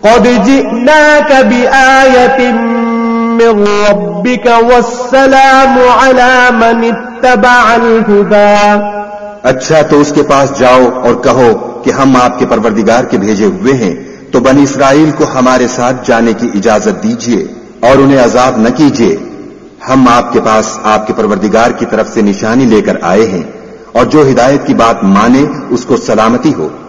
क़द जिअनाक बिआयतिन मिन रब्बिक वस्सलामु अला मन इत्तबअल हुदा। अच्छा तो उसके पास जाओ और कहो कि हम आपके परवरदिगार के भेजे हुए हैं, तो बनी इस्राइल को हमारे साथ जाने की इजाजत दीजिए और उन्हें अजाब न कीजिए। हम आपके पास आपके परवरदिगार की तरफ से निशानी लेकर आए हैं, और जो हिदायत की बात माने उसको सलामती हो।